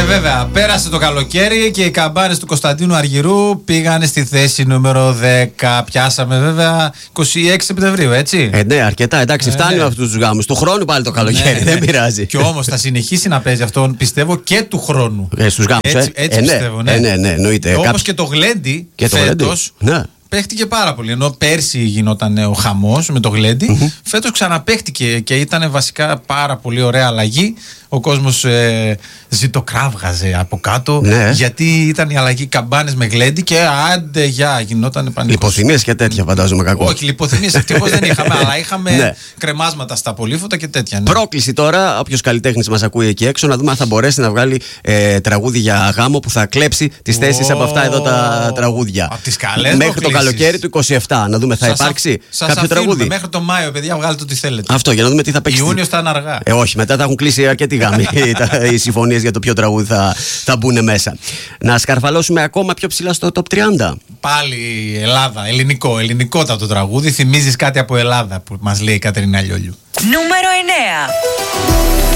Βέβαια, πέρασε το καλοκαίρι και οι καμπάνες του Κωνσταντίνου Αργυρού πήγανε στη θέση νούμερο 10. Πιάσαμε βέβαια 26 Σεπτεμβρίου, έτσι. Ναι, αρκετά. Εντάξει, φτάνει με αυτούς τους γάμους. Του χρόνου πάλι το καλοκαίρι, δεν πειράζει. Και όμως θα συνεχίσει να παίζει αυτό, πιστεύω, και του χρόνου. Στους γάμους, έτσι πιστεύω, ναι. Ναι, εννοείται. Όπως και το γλέντι φέτος. Παίχτηκε πάρα πολύ. Ενώ πέρσι γινόταν ο χαμός με το γλέντι, φέτος ξαναπαίχτηκε και ήταν βασικά πάρα πολύ ωραία αλλαγή. Ο κόσμος ζητοκράβγαζε από κάτω, γιατί ήταν η αλλαγή καμπάνες με γλέντι και άντε γεια, γινόταν πανικός. Λιποθυμίες και τέτοια, φαντάζομαι κακό. Όχι, λιποθυμίες ευτυχώς δεν είχαμε, αλλά είχαμε κρεμάσματα στα πολύφωτα και τέτοια. Ναι. Πρόκληση τώρα, όποιος καλλιτέχνης μας ακούει εκεί έξω, να δούμε αν θα μπορέσει να βγάλει τραγούδι για γάμο που θα κλέψει τις θέσεις από αυτά εδώ τα τραγούδια. Από τις καλές μέχρι το καλοκαίρι του 27. Να δούμε, θα υπάρξει κάποιο τραγούδι. Μέχρι το Μάιο, παιδιά, βγάλετε ό,τι θέλετε. Αυτό, για να δούμε τι θα παίξει. Ιούνιος θα είναι αργά. Όχι, μετά θα έχουν κλείσει αρκετοί γάμοι οι συμφωνίες για το ποιο τραγούδι θα μπουν μέσα. Να σκαρφαλώσουμε ακόμα πιο ψηλά στο top 30. Πάλι Ελλάδα, ελληνικότατο τραγούδι. Θυμίζεις κάτι από Ελλάδα που μας λέει η Κατερίνα Λιόλιου. Νούμερο 9.